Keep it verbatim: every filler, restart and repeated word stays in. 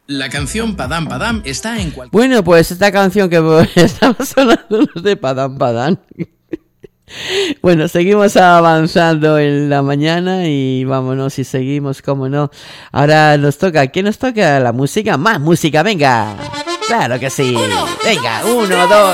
La canción Padam Padam está en cualquier... Bueno, pues esta canción que estaba sonando no de Padam Padam. Bueno, seguimos avanzando en la mañana y vámonos y seguimos, como no. Ahora nos toca, ¿quién nos toca? La música, más música, venga. Claro que sí. Venga, uno, dos,